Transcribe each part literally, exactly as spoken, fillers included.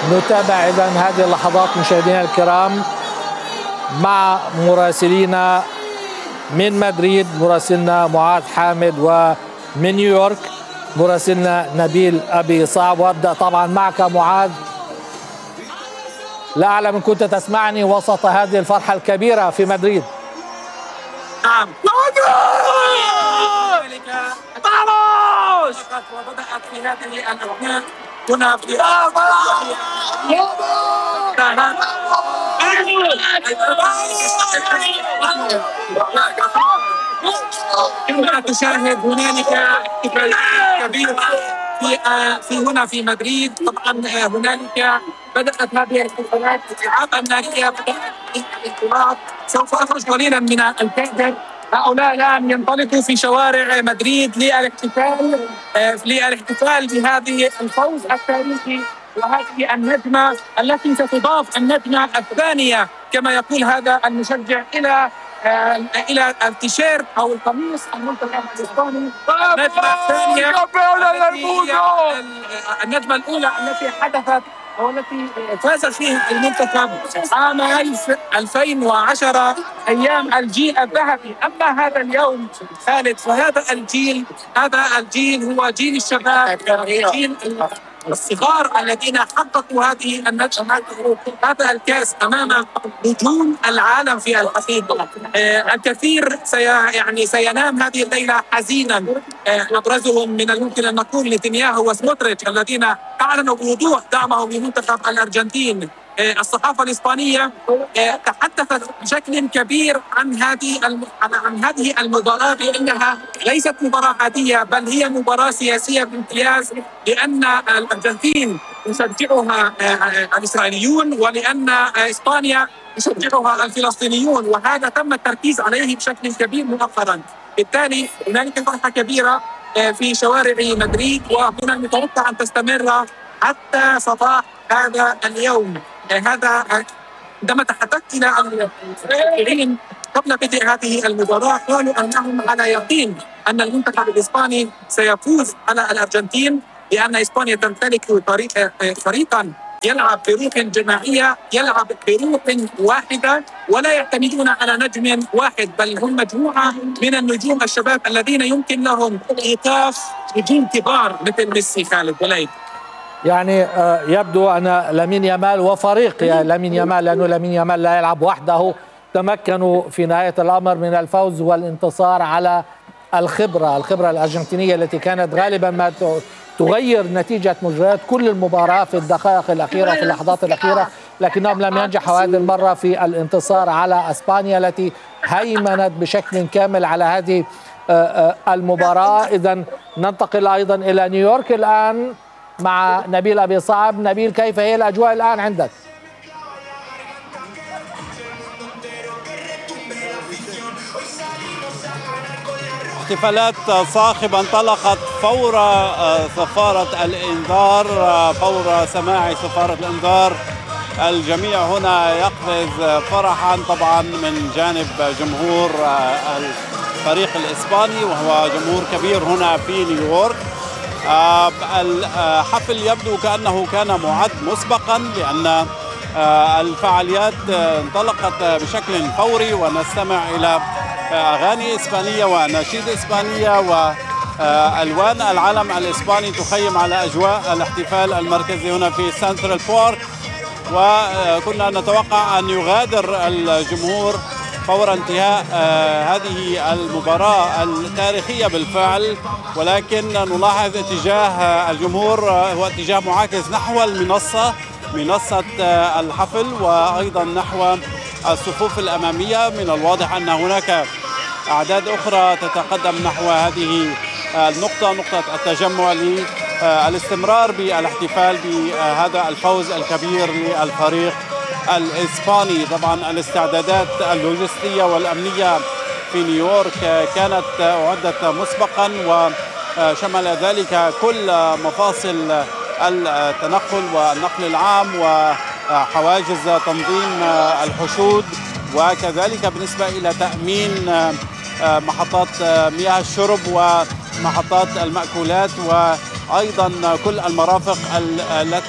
نتابع إذن هذه اللحظات مشاهدينا الكرام مع مراسلينا من مدريد، مراسلنا معاذ حامد، ومن نيويورك مراسلنا نبيل أبي صعب. وأبدأ طبعا معك معاذ، لا أعلم إن كنت تسمعني وسط هذه الفرحة الكبيرة في مدريد. نعم، وبدأت في هذه الأثناء هنا في كما تشاهد هنالك احتفالات كبيرة في في هنا في مدريد. طبعا هنالك بدأت هذه الاحتفالات الألعاب النارية، بدأت الانطلاق. سوف أخرج قليلا من الكادر. هؤلاء الآن ينطلقوا في شوارع مدريد للاحتفال للاحتفال بهذه الفوز التاريخي وهذه النجمة التي ستضاف النجمة الثانية كما يقول هذا المشجع إلى إلى التيشيرت أو القميص المنتخب الإسباني. النجمة الثانية النجمة الأولى التي حدثت أو التي فاز فيها المنتخب عام ألفين وعشرة أيام الجيل الذهبي. أما هذا اليوم خالد فهذا الجيل هذا الجيل هو جيل الشباب، جيل الصغار الذين حققوا هذه النجمة، هذا الكاس أمام نجوم العالم في الحقيقة. آه الكثير سي يعني سينام هذه الليلة حزينا. آه أبرزهم من الممكن أن نقول نتنياهو وسموتريتش الذين أعلنوا بوضوح دعمهم لمنتخب الأرجنتين. آه الصحافة الإسبانية آه تحدثت بشكل كبير عن هذه عن هذه المباراة بأنها ليست مباراة عادية، بل هي مباراة سياسية بامتياز، لأن الأرجنتين يشجعها الإسرائيليون ولأن إسبانيا يشجعها الفلسطينيون، وهذا تم التركيز عليه بشكل كبير مؤخرا. بالتالي هنالك فرحة كبيرة في شوارع مدريد، وهنا المتوقع أن تستمر حتى صباح هذا اليوم. هذا عندما تحدثت إلى المشجعين قبل بدء هذه المباراة قالوا أنهم على يقين أن المنتخب الإسباني سيفوز على الأرجنتين، لأن إسبانيا تمتلك فريقا يلعب بروح جماعية، يلعب بروح واحدة، ولا يعتمدون على نجم واحد، بل هم مجموعة من النجوم الشباب الذين يمكن لهم إيقاف نجوم كبار مثل ميسي. خالد وليد، يعني يبدو أن لامين يامال وفريق لامين يامال، لأنه لامين يامال لا يلعب وحده، تمكنوا في نهاية الأمر من الفوز والانتصار على الخبرة الخبرة الأرجنتينية التي كانت غالبا ما تغير نتيجة مجريات كل المباراة في الدقائق الأخيرة في اللحظات الأخيرة، لكنهم لم ينجحوا هذه المرة في الانتصار على أسبانيا التي هيمنت بشكل كامل على هذه المباراة. إذن ننتقل أيضا إلى نيويورك الآن مع نبيل أبي صعب. نبيل، كيف هي الأجواء الآن عندك؟ احتفالات صاخبة انطلقت فور صفارة الإنذار، فور سماع صفارة الإنذار. الجميع هنا يقفز فرحا طبعا من جانب جمهور الفريق الإسباني، وهو جمهور كبير هنا في نيويورك. الحفل يبدو كأنه كان معد مسبقا، لأن الفعاليات انطلقت بشكل فوري، ونستمع إلى أغاني إسبانية ونشيد إسبانية وألوان العلم الإسباني تخيم على أجواء الاحتفال المركزي هنا في سنترال بارك. وكنا نتوقع أن يغادر الجمهور فور انتهاء هذه المباراة التاريخية بالفعل، ولكن نلاحظ اتجاه الجمهور هو اتجاه معاكس نحو المنصة، منصة الحفل، وأيضا نحو الصفوف الأمامية. من الواضح أن هناك أعداد أخرى تتقدم نحو هذه النقطة، نقطة التجمع للاستمرار بالاحتفال بهذا الفوز الكبير للفريق الإسباني. طبعا الاستعدادات اللوجستية والأمنية في نيويورك كانت أعدت مسبقا، وشمل ذلك كل مفاصل التنقل والنقل العام وحواجز تنظيم الحشود، وكذلك بالنسبة إلى تأمين محطات مياه الشرب ومحطات المأكولات، وأيضا كل المرافق التي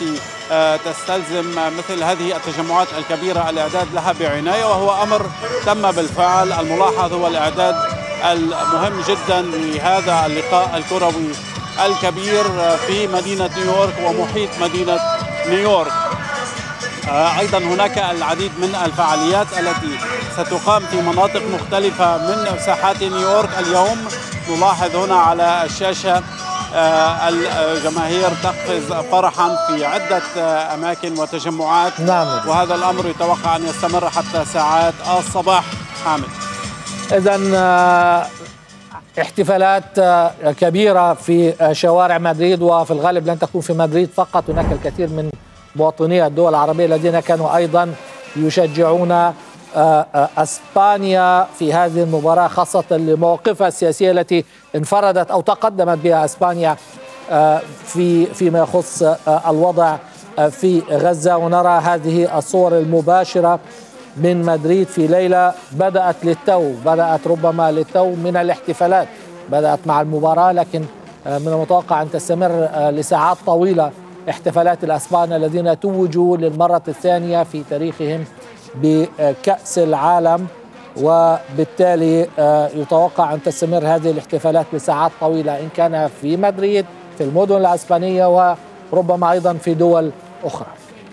تستلزم مثل هذه التجمعات الكبيرة الإعداد لها بعناية، وهو أمر تم بالفعل. الملاحظ هو الإعداد المهم جدا لهذا اللقاء الكروي الكبير في مدينة نيويورك ومحيط مدينة نيويورك. أيضا هناك العديد من الفعاليات التي ستقام في مناطق مختلفة من ساحات نيويورك اليوم. نلاحظ هنا على الشاشة الجماهير تقفز فرحا في عدة أماكن وتجمعات. نعم. وهذا الأمر يتوقع أن يستمر حتى ساعات الصباح. حامد. إذن احتفالات كبيرة في شوارع مدريد، وفي الغالب لن تكون في مدريد فقط، هناك الكثير من مواطني الدول العربية الذين كانوا أيضا يشجعون أسبانيا في هذه المباراة، خاصة لمواقفها السياسية التي انفردت أو تقدمت بها أسبانيا في فيما يخص الوضع في غزة. ونرى هذه الصور المباشرة من مدريد في ليلة بدأت للتو بدأت ربما للتو من الاحتفالات، بدأت مع المباراة، لكن من المتوقع أن تستمر لساعات طويلة احتفالات الأسبان الذين توجوا للمرة الثانية في تاريخهم بكأس العالم، وبالتالي يتوقع أن تستمر هذه الاحتفالات لساعات طويلة، إن كان في مدريد في المدن الأسبانية وربما أيضا في دول أخرى.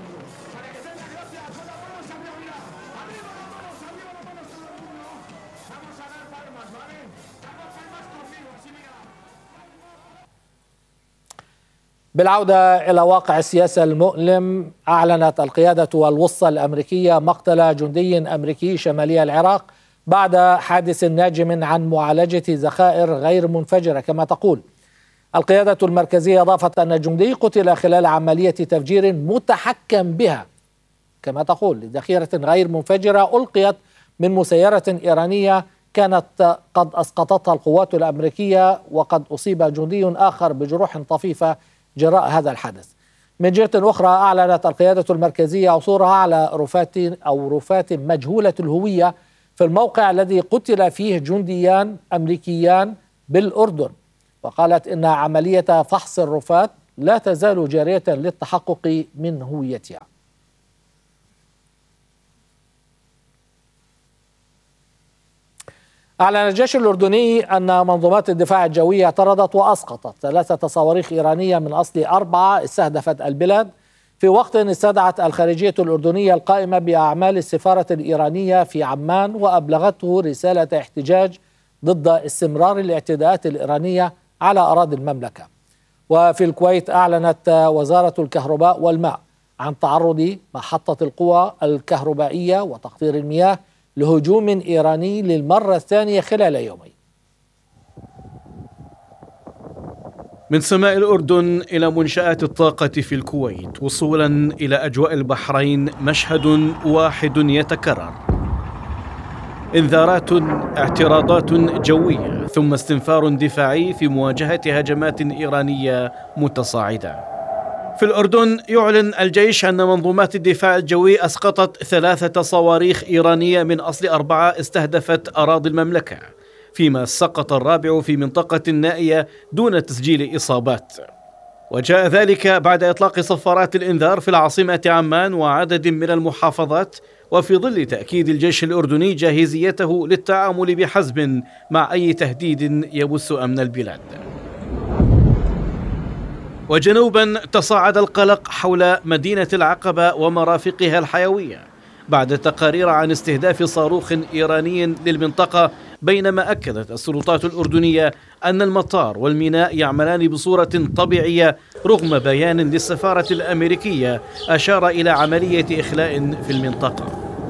بالعودة إلى واقع السياسة المؤلم، أعلنت القيادة الوسطى الأمريكية مقتل جندي أمريكي شمالي العراق بعد حادث ناجم عن معالجة ذخائر غير منفجرة. كما تقول القيادة المركزية، أضافت أن الجندي قتل خلال عملية تفجير متحكم بها، كما تقول، لذخيرة غير منفجرة ألقيت من مسيرة إيرانية كانت قد أسقطتها القوات الأمريكية، وقد أصيب جندي آخر بجروح طفيفة جراء هذا الحدث. من جهة أخرى، أعلنت القيادة المركزية عثورها على رفات أو رفات مجهولة الهوية في الموقع الذي قتل فيه جنديان أمريكيان بالأردن، وقالت إن عملية فحص الرفات لا تزال جارية للتحقق من هويتها. أعلن الجيش الأردني أن منظومات الدفاع الجوي اعترضت وأسقطت ثلاثة صواريخ إيرانية من أصل أربعة استهدفت البلاد، في وقت استدعت الخارجية الأردنية القائمة بأعمال السفارة الإيرانية في عمان وأبلغته رسالة احتجاج ضد استمرار الاعتداءات الإيرانية على أراضي المملكة. وفي الكويت، أعلنت وزارة الكهرباء والماء عن تعرض محطة القوى الكهربائية وتقطير المياه لهجوم إيراني للمرة الثانية خلال يومين. من سماء الأردن إلى منشآت الطاقة في الكويت وصولا إلى أجواء البحرين، مشهد واحد يتكرر: إنذارات، اعتراضات جوية، ثم استنفار دفاعي في مواجهة هجمات إيرانية متصاعدة. في الأردن، يعلن الجيش أن منظومات الدفاع الجوي أسقطت ثلاثة صواريخ إيرانية من أصل أربعة استهدفت أراضي المملكة، فيما سقط الرابع في منطقة نائية دون تسجيل إصابات. وجاء ذلك بعد إطلاق صفارات الإنذار في العاصمة عمان وعدد من المحافظات، وفي ظل تأكيد الجيش الأردني جاهزيته للتعامل بحزم مع أي تهديد يبث أمن البلاد. وجنوبا، تصاعد القلق حول مدينة العقبة ومرافقها الحيوية بعد تقارير عن استهداف صاروخ إيراني للمنطقة، بينما أكدت السلطات الأردنية أن المطار والميناء يعملان بصورة طبيعية رغم بيان للسفارة الأمريكية أشار إلى عملية إخلاء في المنطقة.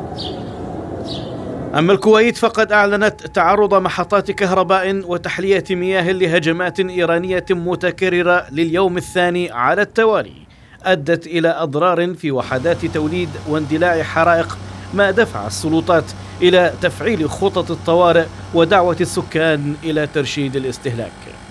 أما الكويت، فقد أعلنت تعرض محطات كهرباء وتحلية مياه لهجمات إيرانية متكررة لليوم الثاني على التوالي، أدت إلى أضرار في وحدات توليد واندلاع حرائق، ما دفع السلطات إلى تفعيل خطط الطوارئ ودعوة السكان إلى ترشيد الاستهلاك.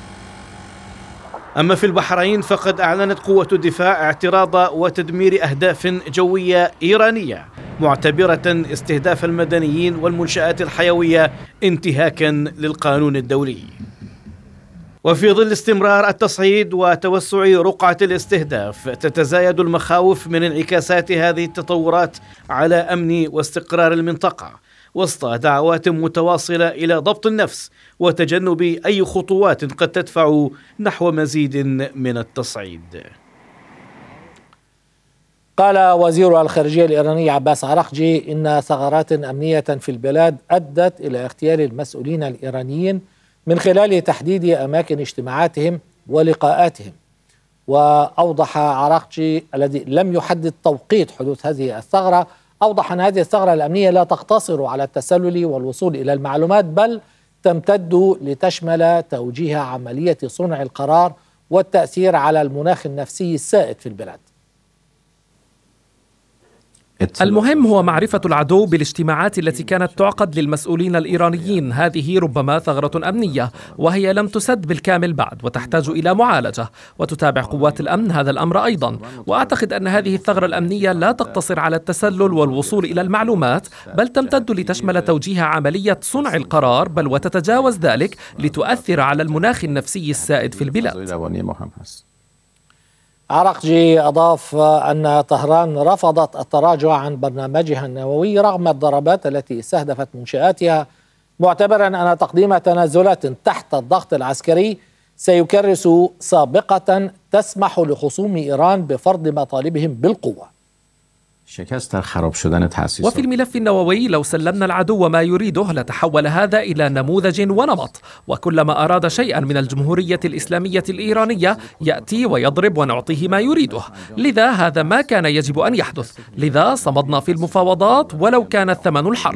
أما في البحرين، فقد أعلنت قوة الدفاع اعتراض وتدمير أهداف جوية إيرانية، معتبرة استهداف المدنيين والمنشآت الحيوية انتهاكا للقانون الدولي. وفي ظل استمرار التصعيد وتوسع رقعة الاستهداف، تتزايد المخاوف من انعكاسات هذه التطورات على أمن واستقرار المنطقة، وسط دعوات متواصلة إلى ضبط النفس وتجنب أي خطوات قد تدفع نحو مزيد من التصعيد. قال وزير الخارجية الإيراني عباس عراقجي إن ثغرات أمنية في البلاد أدت إلى اغتيال المسؤولين الإيرانيين من خلال تحديد أماكن اجتماعاتهم ولقاءاتهم. وأوضح عراقجي الذي لم يحدد توقيت حدوث هذه الثغرة، أوضح أن هذه الثغرة الأمنية لا تقتصر على التسلل والوصول إلى المعلومات، بل تمتد لتشمل توجيه عملية صنع القرار والتأثير على المناخ النفسي السائد في البلاد. المهم هو معرفة العدو بالاجتماعات التي كانت تعقد للمسؤولين الإيرانيين. هذه ربما ثغرة أمنية وهي لم تسد بالكامل بعد وتحتاج إلى معالجة، وتتابع قوات الأمن هذا الأمر أيضا. وأعتقد أن هذه الثغرة الأمنية لا تقتصر على التسلل والوصول إلى المعلومات، بل تمتد لتشمل توجيه عملية صنع القرار، بل وتتجاوز ذلك لتؤثر على المناخ النفسي السائد في البلاد. عراقجي أضاف أن طهران رفضت التراجع عن برنامجها النووي رغم الضربات التي استهدفت منشآتها، معتبرا أن تقديم تنازلات تحت الضغط العسكري سيكرس سابقة تسمح لخصوم إيران بفرض مطالبهم بالقوة. وفي الملف النووي لو سلمنا العدو ما يريده لتحول هذا إلى نموذج ونمط، وكلما أراد شيئا من الجمهورية الإسلامية الإيرانية يأتي ويضرب ونعطيه ما يريده. لذا هذا ما كان يجب أن يحدث، لذا صمدنا في المفاوضات ولو كان الثمن الحرب.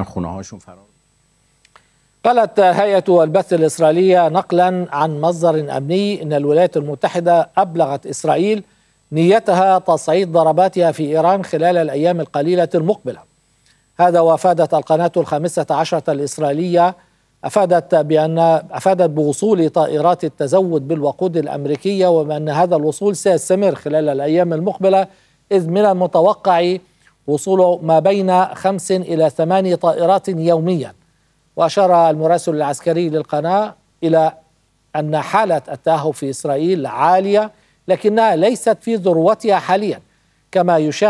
قالت هيئة البث الإسرائيلية نقلا عن مصدر أمني إن الولايات المتحدة أبلغت إسرائيل نيتها تصعيد ضرباتها في إيران خلال الأيام القليلة المقبلة. هذا وافادت القناة الخامسة عشرة الإسرائيلية أفادت بأن أفادت بوصول طائرات التزود بالوقود الأمريكية، وبأن هذا الوصول سيستمر خلال الأيام المقبلة، إذ من المتوقع وصول ما بين خمس إلى ثماني طائرات يوميا. وأشار المراسل العسكري للقناة إلى أن حالة التأهب في إسرائيل عالية لكنها ليست في ذروتها حاليا، كما يشاع